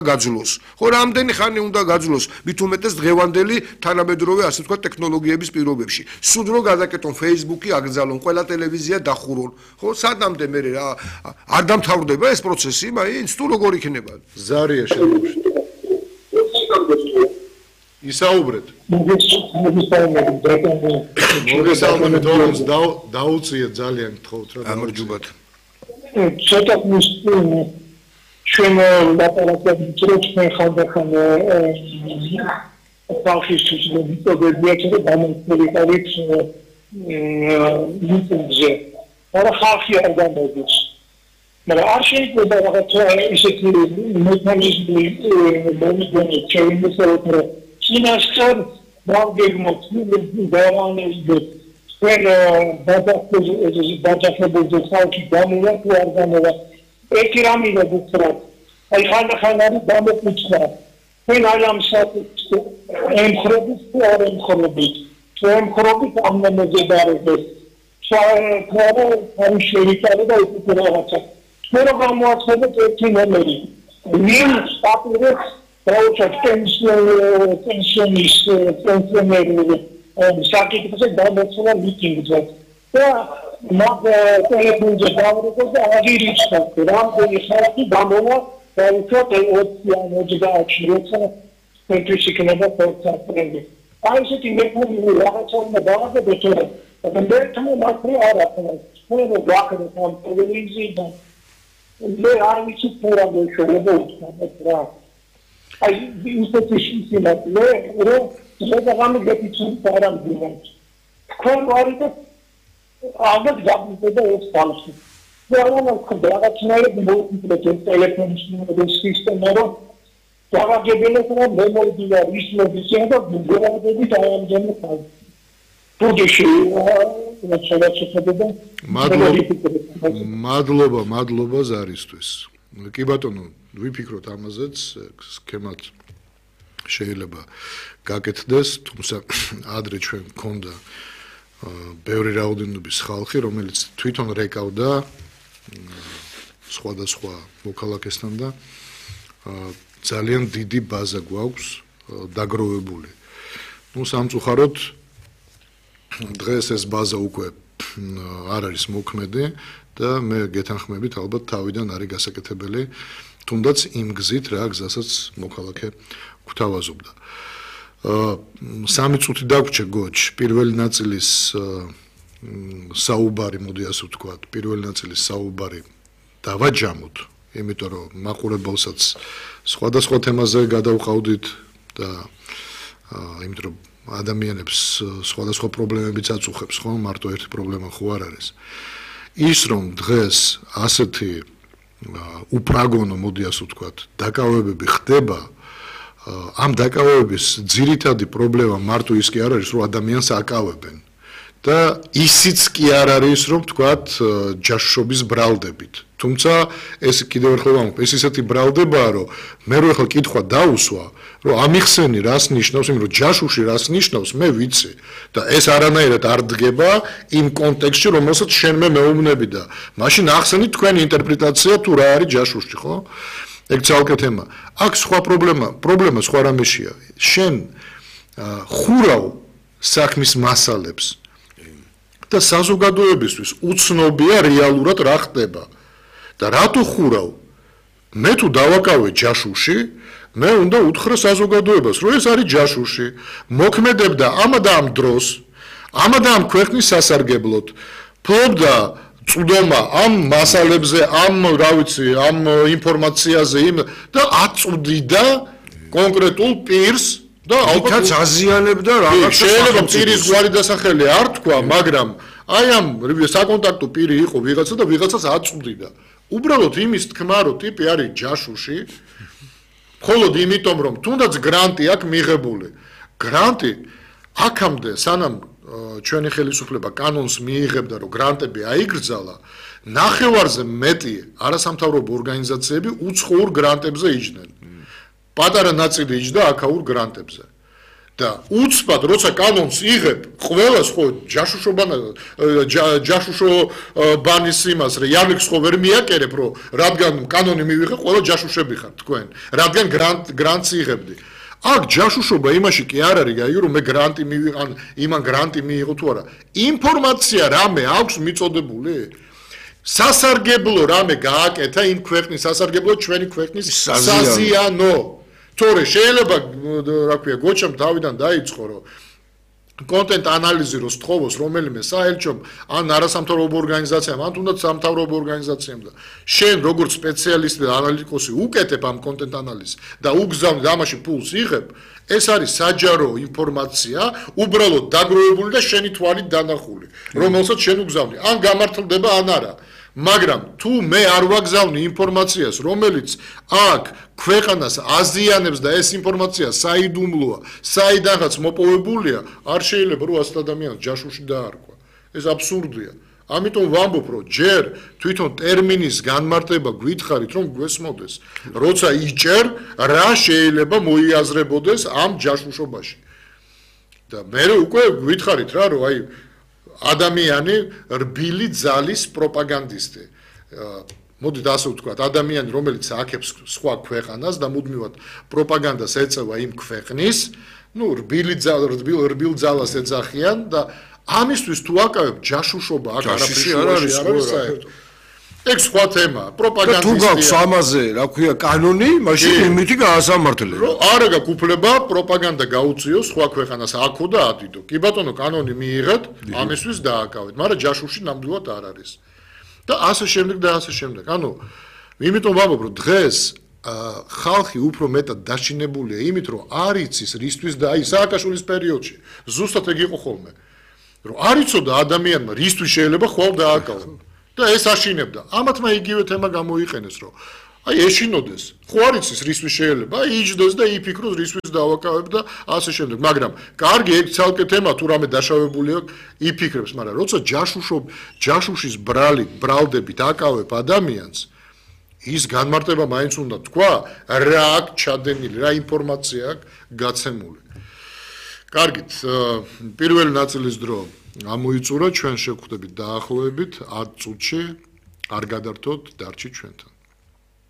გაძლოს. ხო, რამდენი ხანი უნდა გაძლოს, მით უმეტეს დღევანდელი თანამედროვე ასე ვთქვათ ტექნოლოგიების პირობებში. სულ რო გადაკეთონ Facebook-ი, აკრძალონ, ყველა ტელევიზია დახურონ. ხო, სადამდე მე არ დამთავრდება ეს პროცესი, მაინც თუ როგორ იქნება? ზარია შემოუშვით. ისაუბრეთ. მოგესალმებით, თორემ დაუწიეთ ძალიან გთხოვთ რა. გამარჯობათ. ცოტა ჩვენ ლაპარაკობთ ჩვენ ხანდახან ფალშის მიტოვებიაჩე დამოუკიდებლად მიტოვზე. არა ხალხი არ გამოდის. მაგრამ არ შეიძლება რაღაცა ისეთი მექანიზმი მომიგონი შეიძლება Sinascar Balgegmot, Davanes, when Badafabo, the Salki Damula, who are Damula, Ekirami, the Bukra. I had a Hanari Damokutra. When I am sat and Horobit, or am Horobit. So I am Horobit, I'm the Mezedaris. So I'm sure it was a Kurata. Program was for the 13 memory. We started with. Pensionist, pensioner, started to say that that's what I'm looking at. Not the telephone, I reached out to them, they had to Damona, and thought they would see an actually, I said, in the rabbits on the bar, but the next time I pray out of one of the block of the town, easy, but they are which is for the show. I used to see that I'm getting some paradigms. Come on, I'm not going to the policy. There are no congratulated both the telephones the system. There are given a memory to the reason of the center of the time general. To the show, მადლობა ზარისთვის. კი ბატონო, ვიფიქროთ ამაზეც, სქემად შეიძლება გაკეთდეს, თუმცა ადრე ჩვენ გქონდა ბევრი რაოდენობის ხალხი, რომელიც თვითონ რეკავდა სხვადასხვა მოქალაქესთან და ძალიან დიდი ბაზა გვაქვს დაგროვებული. ნუ სამწუხაროდ დღეს ეს ბაზა უკვე არ არის მოქმედი და მე გეთანხმებით ალბათ თავიდან არის გასაკეთებელი თუნდაც იმ გზით რა გზასაც მოქალაქე გვთავაზობდა. 3 წუთი დაგვრჩა გოჩ პირველი ნაწილის საუბარი, მოდი ასე ვთქვათ, პირველი ნაწილის საუბარი დავაჯამოთ, იმიტომ რომ მაყურებელსაც სხვადასხვა თემაზე გადავყავდით და იმიტომ რომ ადამიანებს სხვადასხვა პრობლემებიც აწუხებს, ხო, მარტო ერთი პრობლემა ხო არ არის. ის რომ დღეს ასეთი უპრაგონო, მოდი ასე ვთქვათ, დაკავებები ხდება, ამ დაკავებების ძირითადი პრობლემა მარტო ის კი არ არის, რომ ადამიანს აკავებენ და ისიც კი არ არის, რომ ვთქვათ, ჯაშუშობის ბრალდებით. თუმცა ეს კიდევ ერთხელ ვამბობ, ეს ისეთი ბრალდებაა, რომ მე რო ახლა კითხვა დაუსვა, რომ ამიხსენი რას ნიშნავს, იმ რომ ჯაშუში რას ნიშნავს, მე ვიცი და ეს არანაირად არ დგება იმ კონტექსტში, რომელსაც შენ მე მეუბნები და მაშინ ახსენით თქვენი ინტერპრეტაცია თუ რა არის ჯაშუში, ხო? ეგ ცალკე თემა. აქ სხვა პრობლემა სხვა რამეშია. შენ ხურავ საქმის მასალებს და საზოგადოებისთვის უცნობია რეალურად რა ხდება. და რატო ხურავ? მე თუ დავაკავე ჯაშუში, მე უნდა უთხრა საზოგადოებას, რომ ეს არის ჯაშუში, მოქმედებდა ამ და ამ დროს, ამ და ამ ქვეყნის სასარგებლოდ, ფლობდა წვდომა ამ მასალებზე, ამ რა ვიცი, ამ ინფორმაციაზე და აწვდიდა კონკრეტულ პირს და ალბათ აზიანებდა რაღაცა. შეიძლება პირის გვარი დასახელი არ თქვა, მაგრამ აი ამ საკონტაქტო პირი იყო ვიღაცა და ვიღაცას აწვდიდა. უბრალოდ იმის თქმა, რომ ტიპი არის ჯაშუში, მხოლოდ იმიტომ, რომ თუნდაც გრანტი აქვს მიღებული. გრანტი აქამდე, სანამ ჩვენი ხელისუფლება კანონს მიიღებდა, რომ გრანტები აიგრძალა, ნახევარზე მეტი არასამთავრობო ორგანიზაციები უცხოურ გრანტებზე იჯდნენ. პატარა ნაწილი იჯდა აქაურ გრანტებზე. და უცბად როცა კანონს იღებ, ყველას ხო ჯაშუშო ბანის იმას რა იარლიქს ხო ვერ მიაკერებ, რომ რადგან კანონი მივიღე, ყველა ჯაშუშები ხართ თქვენ, რადგან გრანტს იღებდი. აქ ჯაშუშობა იმაში კი არ არის, გაიგე რომ მე გრანტი მივიღან, იმან გრანტი მიიღო თუ არა. ინფორმაცია რამე აქვს მიწოდებული? სასარგებლო რამე გააკეთა იმ ქვეყნის სასარგებლო ჩვენი ქვეყნის საზიანო. თორე შეიძლება რა ქვია გოჩამ თავიდან დაიწყო რომ კონტენტ ანალიზი რო სწხოვოს რომელიმე საელჩომ ან არასამთავრობო ორგანიზაციამ ან თუნდაც სამთავრობო ორგანიზაციამ და შენ როგორც სპეციალისტი და ანალიტიკოსი უკეთებ ამ კონტენტ ანალიზს და უგზავნი ამაში ფულს იღებ ეს არის საჯარო ინფორმაცია უბრალოდ დაგროვებული და შენი თვალით დანახული რომელსაც შენ უგზავნი ან გამართლდება ან არა მაგრამ თუ მე არ ვაგზავნი ინფორმაციას რომელიც აქ ქვეყანას აზიანებს და ეს ინფორმაცია საიდუმლოა საიდანაც მოპოვებულია არ შეიძლება რომ 100 ადამიანს ჯაშუში დაარქვა ეს აბსურდია ამიტომ ვამბობ რომ ჯერ თვითონ ტერმინის განმარტება გითხარით რომ გვესმოდეს როცა იჭერ რა შეიძლება მოიაზრებოდეს ამ ჯაშუშობაში და მე უკვე გითხარით რა რომ აი ადამიანი რბილი ძალის პროპაგანდისტი. მოდით ასე ვთქვათ, ადამიანი რომელიც აქებს სხვა ქვეყანას და მუდმივად პროპაგანდას ეწევა იმ ქვეყნის, რბილ ძალას ეძახიან და ამისთვის თუ აკავებ ჯაშუშობა აქ არაფერი არ არის საერთოდ. ეგ სხვა თემაა, პროპაგანდისტია. თუ გაქვს ამაზე, რა ქვია, კანონი, მაშინ იმითი გაასამართლე. არა გაქვს უფლება პროპაგანდა გაუწიოს სხვა ქვეყანას აქო და ადიდო. კი ბატონო, კანონი მიიღეთ, ამისთვის დააკავეთ, მაგრამ ჯაშუში ნამდვილად არ არის. და ასე შემდეგ და ასე შემდეგ. ანუ იმიტომ ვამბობ, რომ დღეს ხალხი უფრო მეტად დაშინებულია იმით, რომ არ იცის რისთვის და აი სააკაშვილის პერიოდში ზუსტად ეგ იყო ხოლმე. რომ არ იცოდა ადამიანმა რისთვის შეიძლება ხვალ დააკავო. და ეს აშინებდა. ამათმა იგივე თემა გამოიყენეს, რომ აი ეშინოდეს. ხო არ იცის რისთვის შეიძლება, აი იჯდეს და იფიქროს რისთვის დავაკავებ და ასე შემდეგ. მაგრამ კარგი ეგ ცალკე თემა თუ რამე დაშავებული აქვს, იფიქრებს, მაგრამ როცა ჯაშუშის ბრალდებით აკავებ ადამიანს, ის განმარტება მაინც უნდა თქვა, რა აქვს ჩადენილი, რა ინფორმაცია აქვს გაცემული. კარგით, პირველი ნაწილის დრო ამოიწურა ჩვენ შევხვდებით დაახლოებით 10 წუთში არ გადართოთ დარჩით ჩვენთან